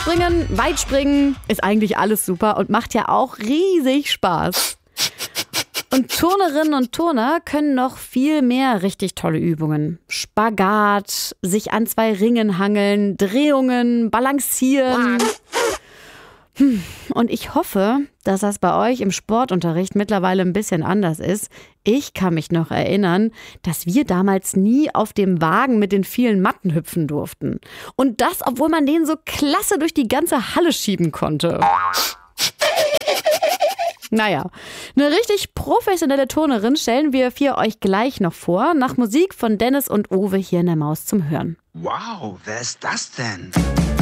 Springen, Weitspringen ist eigentlich alles super und macht ja auch riesig Spaß. Und Turnerinnen und Turner können noch viel mehr richtig tolle Übungen. Spagat, sich an 2 Ringen hangeln, Drehungen, Balancieren. Und ich hoffe, dass das bei euch im Sportunterricht mittlerweile ein bisschen anders ist. Ich kann mich noch erinnern, dass wir damals nie auf dem Wagen mit den vielen Matten hüpfen durften. Und das, obwohl man den so klasse durch die ganze Halle schieben konnte. Naja, eine richtig professionelle Turnerin stellen wir für euch gleich noch vor, nach Musik von Dennis und Owe hier in der Maus zum Hören. Wow, wer ist das denn?